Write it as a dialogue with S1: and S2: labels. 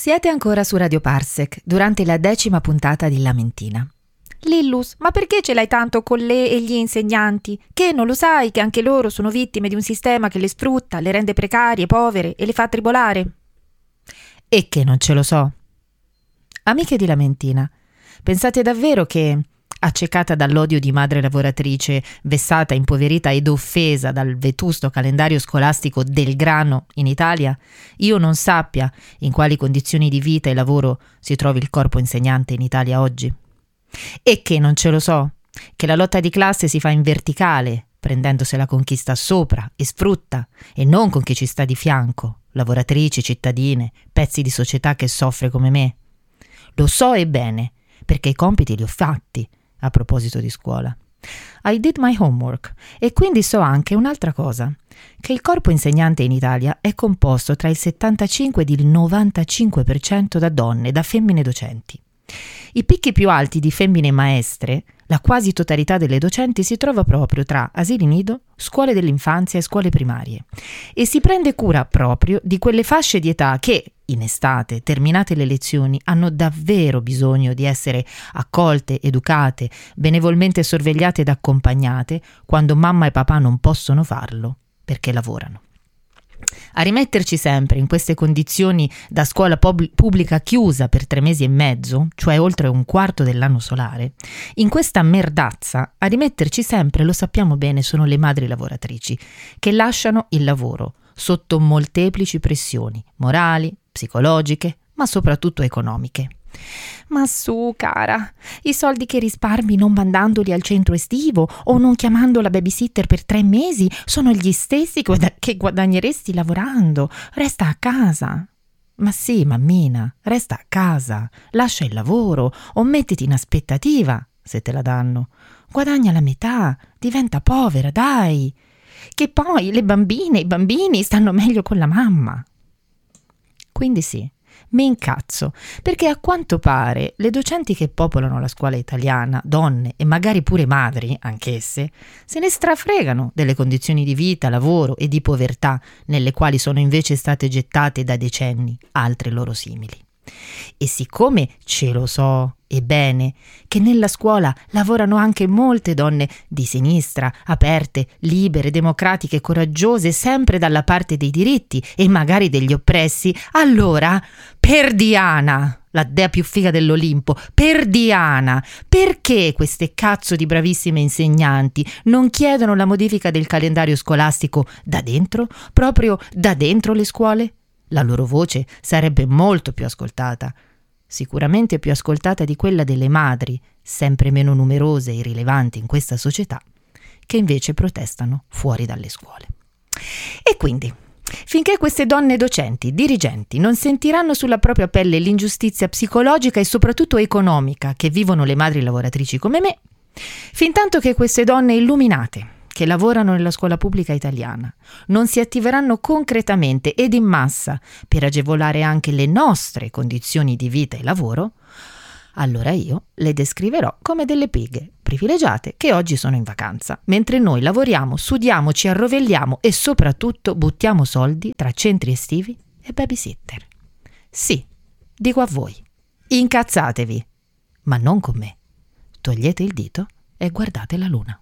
S1: Siete ancora su Radio Parsec, durante la 10ª puntata di Lamentina.
S2: Lillus, ma perché ce l'hai tanto con lei e gli insegnanti? Che non lo sai che anche loro sono vittime di un sistema che le sfrutta, le rende precarie, povere e le fa tribolare?
S1: E che non ce lo so. Amiche di Lamentina, pensate davvero che, accecata dall'odio di madre lavoratrice, vessata, impoverita ed offesa dal vetusto calendario scolastico del grano in Italia, io non sappia in quali condizioni di vita e lavoro si trovi il corpo insegnante in Italia oggi? E che non ce lo so, che la lotta di classe si fa in verticale, prendendosi la conquista sopra e sfrutta, e non con chi ci sta di fianco, lavoratrici, cittadine, pezzi di società che soffre come me. Lo so e bene, perché i compiti li ho fatti, a proposito di scuola. I did my homework, e quindi so anche un'altra cosa, che il corpo insegnante in Italia è composto tra il 75 ed il 95% da donne, da femmine docenti. I picchi più alti di femmine maestre, la quasi totalità delle docenti si trova proprio tra asili nido, scuole dell'infanzia e scuole primarie, e si prende cura proprio di quelle fasce di età che, in estate, terminate le lezioni, hanno davvero bisogno di essere accolte, educate, benevolmente sorvegliate ed accompagnate quando mamma e papà non possono farlo perché lavorano. A rimetterci sempre in queste condizioni da scuola pubblica chiusa per 3 mesi e mezzo, cioè oltre un quarto dell'anno solare, in questa merdazza, a rimetterci sempre, lo sappiamo bene, sono le madri lavoratrici, che lasciano il lavoro sotto molteplici pressioni, morali, psicologiche, ma soprattutto economiche.
S2: Ma su, cara, i soldi che risparmi non mandandoli al centro estivo o non chiamando la babysitter per 3 mesi sono gli stessi che guadagneresti lavorando. Resta a casa.
S1: Ma sì, mammina, resta a casa, lascia il lavoro o mettiti in aspettativa, se te la danno. Guadagna la metà, diventa povera, dai.
S2: Che poi le bambine e i bambini stanno meglio con la mamma.
S1: Quindi sì, mi incazzo, perché a quanto pare le docenti che popolano la scuola italiana, donne e magari pure madri, anch'esse, se ne strafregano delle condizioni di vita, lavoro e di povertà nelle quali sono invece state gettate da decenni altre loro simili. E siccome ce lo so, e bene, che nella scuola lavorano anche molte donne di sinistra, aperte, libere, democratiche, coraggiose, sempre dalla parte dei diritti e magari degli oppressi, allora, per Diana, la dea più figa dell'Olimpo, per Diana, perché queste cazzo di bravissime insegnanti non chiedono la modifica del calendario scolastico da dentro, proprio da dentro le scuole? La loro voce sarebbe molto più ascoltata, sicuramente più ascoltata di quella delle madri, sempre meno numerose e rilevanti in questa società, che invece protestano fuori dalle scuole.
S2: E quindi, finché queste donne docenti, dirigenti, non sentiranno sulla propria pelle l'ingiustizia psicologica e soprattutto economica che vivono le madri lavoratrici come me, fintanto che queste donne illuminate, che lavorano nella scuola pubblica italiana, non si attiveranno concretamente ed in massa per agevolare anche le nostre condizioni di vita e lavoro, allora io le descriverò come delle pighe privilegiate che oggi sono in vacanza, mentre noi lavoriamo, sudiamo, ci arrovelliamo e soprattutto buttiamo soldi tra centri estivi e babysitter. Sì, dico a voi, incazzatevi, ma non con me. Togliete il dito e guardate la luna.